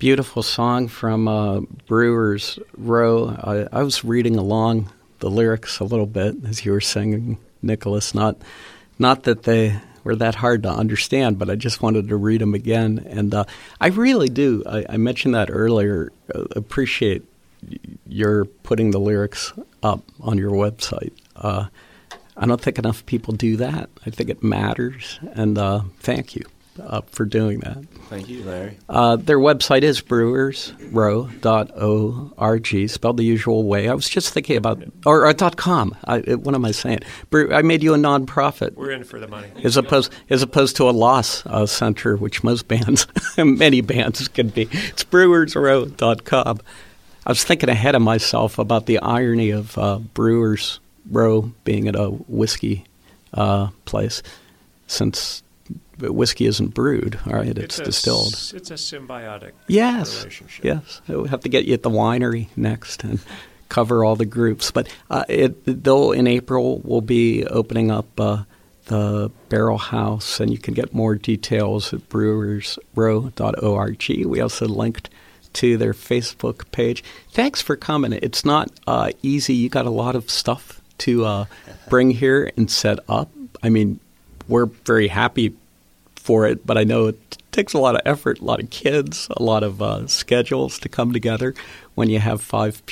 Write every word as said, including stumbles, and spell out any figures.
beautiful song from uh, Brewers Row. I, I was reading along the lyrics a little bit as you were singing, Nicholas. Not, not that they were that hard to understand, but I just wanted to read them again. And uh, I really do. I, I mentioned that earlier. Uh, appreciate your putting the lyrics up on your website. Uh, I don't think enough people do that. I think it matters, and uh, thank you uh, for doing that. Thank you, Larry. Uh, their website is brewers row dot org, spelled the usual way. I was just thinking about, or, or .com. I, what am I saying? Brew, I made you a nonprofit. We're in for the money. As opposed, as opposed to a loss uh, center, which most bands, many bands can be. It's brewers row dot com. I was thinking ahead of myself about the irony of uh, Brewers Row being at a whiskey uh, place, since whiskey isn't brewed, right? It's, it's distilled. A, it's a symbiotic yes, relationship. Yes, we'll have to get you at the winery next and cover all the groups. But uh, it, though in April we'll be opening up uh, the Barrel House, and you can get more details at brewers row dot org. We also linked to their Facebook page. Thanks for coming. It's not uh, easy. You got a lot of stuff to uh, bring here and set up. I mean, we're very happy for it, but I know it takes a lot of effort, a lot of kids, a lot of uh, schedules to come together when you have five